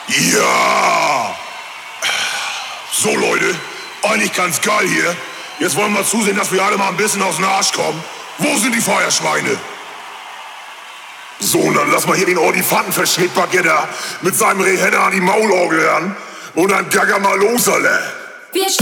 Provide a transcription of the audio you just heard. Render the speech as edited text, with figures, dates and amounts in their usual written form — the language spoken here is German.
Ja! So, Leute, eigentlich ganz geil hier. Jetzt wollen wir zusehen, dass wir alle mal ein bisschen aus dem Arsch kommen. Wo sind die Feuerschweine? So, und dann lass mal hier den Ordifantenverschnittbaguette mit seinem Rehenner an die Maulorgel ran. Und dann gagger mal los, Alter.